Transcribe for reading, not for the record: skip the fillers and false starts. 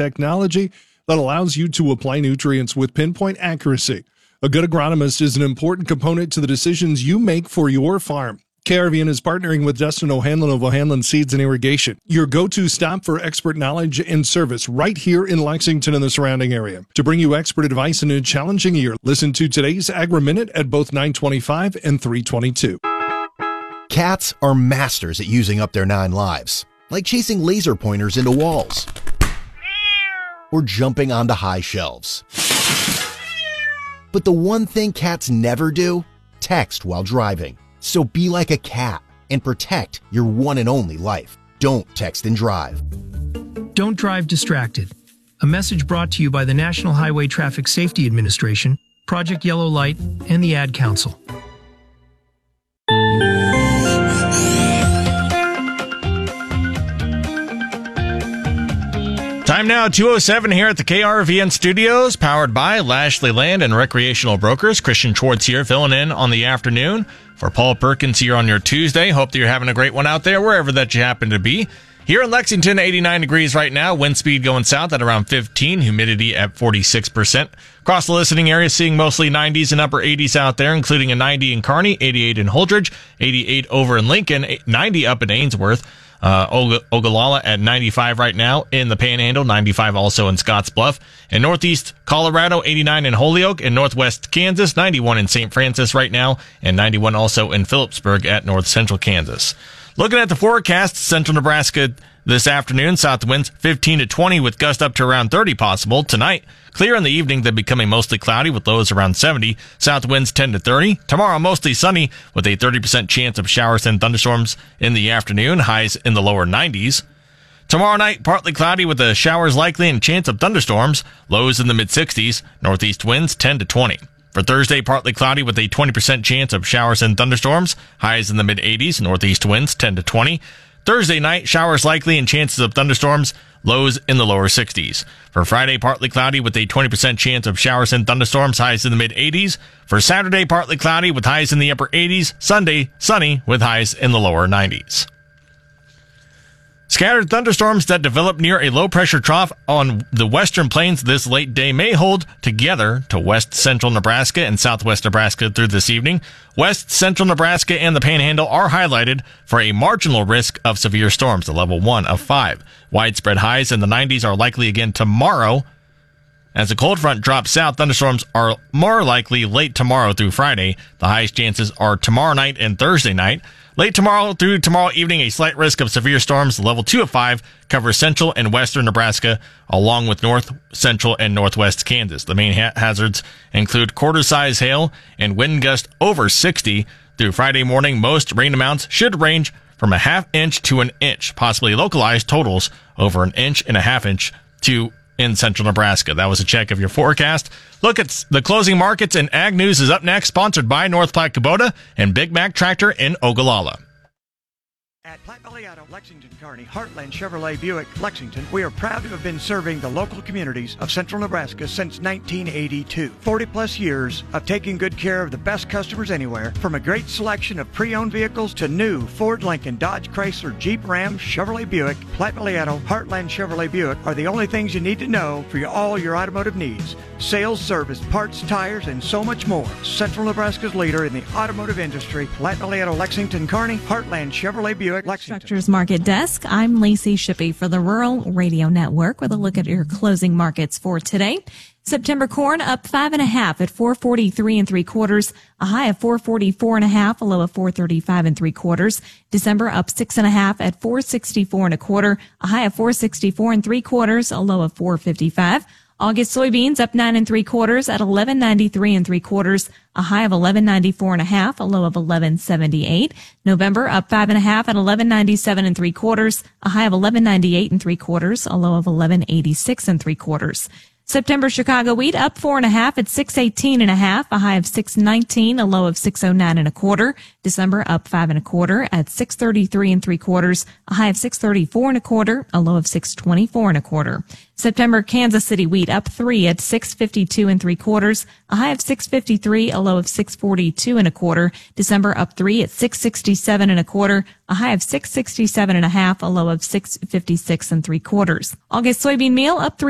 technology that allows you to apply nutrients with pinpoint accuracy. A good agronomist is an important component to the decisions you make for your farm. KRVN is partnering with Dustin O'Hanlon of O'Hanlon Seeds and Irrigation, your go-to stop for expert knowledge and service right here in Lexington and the surrounding area. To bring you expert advice in a challenging year, listen to today's Agri-Minute at both 9:25 and 3:22. Cats are masters at using up their 9 lives, like chasing laser pointers into walls or jumping onto high shelves. But the one thing cats never do, text while driving. So be like a cat and protect your one and only life. Don't text and drive. Don't drive distracted. A message brought to you by the National Highway Traffic Safety Administration, Project Yellow Light, and the Ad Council. Time now, 2:07 here at the KRVN studios, powered by Lashley Land and Recreational Brokers. Christian Schwartz here, filling in on the afternoon for Paul Perkins here on your Tuesday. Hope that you're having a great one out there, wherever that you happen to be. Here in Lexington, 89 degrees right now, wind speed going south at around 15, humidity at 46%. Across the listening area, seeing mostly 90s and upper 80s out there, including a 90 in Kearney, 88 in Holdridge, 88 over in Lincoln, 90 up in Ainsworth. Ogallala at 95 right now in the Panhandle, 95 also in Scottsbluff. In Northeast Colorado, 89 in Holyoke. In Northwest Kansas, 91 in St. Francis right now, and 91 also in Phillipsburg at North Central Kansas. Looking at the forecast, central Nebraska this afternoon, south winds 15 to 20 with gusts up to around 30 possible. Tonight, clear in the evening, then becoming mostly cloudy with lows around 70. South winds 10 to 30. Tomorrow, mostly sunny with a 30% chance of showers and thunderstorms in the afternoon, highs in the lower 90s. Tomorrow night, partly cloudy with the showers likely and chance of thunderstorms, lows in the mid-60s. Northeast winds 10 to 20. For Thursday, partly cloudy with a 20% chance of showers and thunderstorms, highs in the mid-80s, northeast winds 10 to 20. Thursday night, showers likely and chances of thunderstorms, lows in the lower 60s. For Friday, partly cloudy with a 20% chance of showers and thunderstorms, highs in the mid-80s. For Saturday, partly cloudy with highs in the upper 80s. Sunday, sunny with highs in the lower 90s. Scattered thunderstorms that develop near a low-pressure trough on the western plains this late day may hold together to west central Nebraska and southwest Nebraska through this evening. West central Nebraska and the Panhandle are highlighted for a marginal risk of severe storms, a level 1 of 5. Widespread highs in the 90s are likely again tomorrow. As the cold front drops south, thunderstorms are more likely late tomorrow through Friday. The highest chances are tomorrow night and Thursday night. Late tomorrow through tomorrow evening, a slight risk of severe storms, level 2 of 5, covers central and western Nebraska, along with north, central, and northwest Kansas. The main hazards include quarter-size hail and wind gust over 60. Through Friday morning, most rain amounts should range from a half inch to an inch, possibly localized totals over an inch and a half inch to in central Nebraska. That was a check of your forecast. Look at the closing markets, and Ag News is up next, sponsored by North Platte Kubota and Big Mac Tractor in Ogallala. At Platte Valley Auto, Lexington, Kearney, Heartland Chevrolet Buick, Lexington, we are proud to have been serving the local communities of central Nebraska since 1982. 40-plus years of taking good care of the best customers anywhere, from a great selection of pre-owned vehicles to new Ford, Lincoln, Dodge, Chrysler, Jeep, Ram, Chevrolet Buick. Platte Valley Auto, Heartland Chevrolet Buick are the only things you need to know for all your automotive needs. Sales, service, parts, tires, and so much more. Central Nebraska's leader in the automotive industry, Platte Valley Auto, Lexington, Kearney, Heartland Chevrolet Buick, Lexington. Structures Market Desk. I'm Lacey Shippey for the Rural Radio Network with a look at your closing markets for today. September corn up 5.5 at 443 3/4, a high of 444.5, a low of 435 3/4. December up 6.5 at 464 1/4, a high of 464 3/4, a low of 455. August soybeans up 9 3/4 at 1193 3/4, a high of 1194.5, a low of 1178. November up 5.5 at 1197 3/4, a high of 1198 3/4, a low of 1186 3/4. September Chicago wheat up 4.5 at 618.5, a high of 619, a low of 609 1/4. December up 5 1/4 at 633 3/4, a high of 634 1/4, a low of 624 1/4. September Kansas City wheat up 3 at 652 3/4, a high of 653, a low of 642 1/4. December up 3 at 667 1/4, a high of 667.5, a low of 656 3/4. August soybean meal up 3